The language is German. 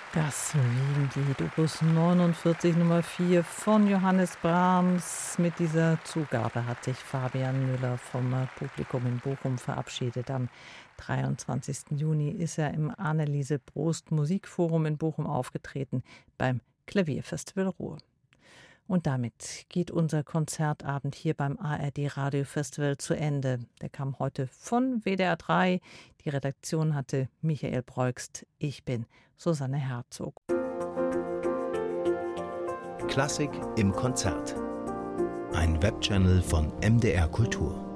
Das Wiegenlied Opus 49 Nummer 4 von Johannes Brahms. Mit dieser Zugabe hat sich Fabian Müller vom Publikum in Bochum verabschiedet. Am 23. Juni ist er im Anneliese Prost Musikforum in Bochum aufgetreten beim Klavierfestival Ruhr. Und damit geht unser Konzertabend hier beim ARD Radiofestival zu Ende. Der kam heute von WDR 3. Die Redaktion hatte Michael Breugst. Ich bin Susanne Herzog. Klassik im Konzert. Ein Webchannel von MDR Kultur.